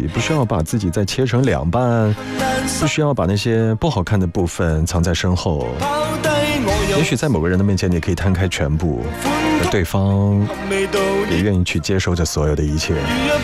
己，不需要把自己再切成两半，不需要把那些不好看的部分藏在身后。也许在某个人的面前，你可以摊开全部，而对方也愿意去接受这所有的一切。